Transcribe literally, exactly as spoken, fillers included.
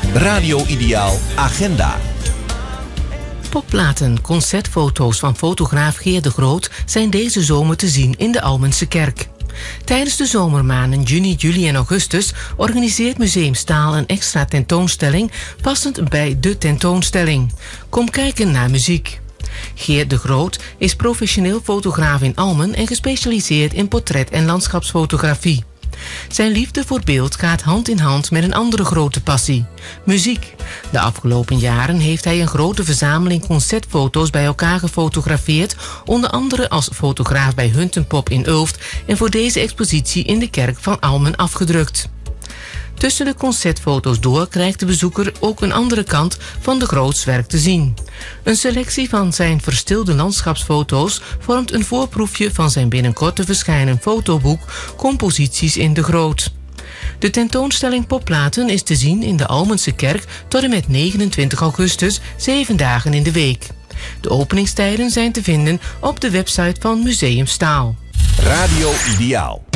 Radio Ideaal Agenda. Popplaten, concertfoto's van fotograaf Geert de Groot zijn deze zomer te zien in de Almense Kerk. Tijdens de zomermaanden juni, juli en augustus organiseert Museum Staal een extra tentoonstelling passend bij de tentoonstelling. Kom kijken naar muziek. Geert de Groot is professioneel fotograaf in Almen en gespecialiseerd in portret- en landschapsfotografie. Zijn liefde voor beeld gaat hand in hand met een andere grote passie: muziek. De afgelopen jaren heeft hij een grote verzameling concertfoto's bij elkaar gefotografeerd, onder andere als fotograaf bij Huntenpop in Ulft en voor deze expositie in de kerk van Almen afgedrukt. Tussen de concertfoto's door krijgt de bezoeker ook een andere kant van de Groots werk te zien. Een selectie van zijn verstilde landschapsfoto's vormt een voorproefje van zijn binnenkort te verschijnen fotoboek Composities in de Groot. De tentoonstelling Popplaten is te zien in de Almense Kerk tot en met negenentwintig augustus, zeven dagen in de week. De openingstijden zijn te vinden op de website van Museum Staal. Radio Ideaal.